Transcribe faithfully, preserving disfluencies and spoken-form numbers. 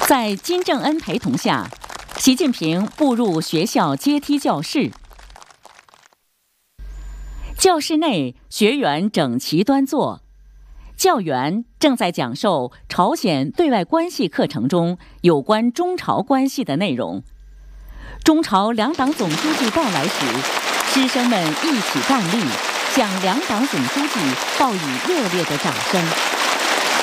在金正恩陪同下，习近平步入学校阶梯教室。教室内学员整齐端坐，教员正在讲授朝鲜对外关系课程中有关中朝关系的内容。中朝两党总书记到来时，师生们一起站立，向两党总书记报以热烈的掌声。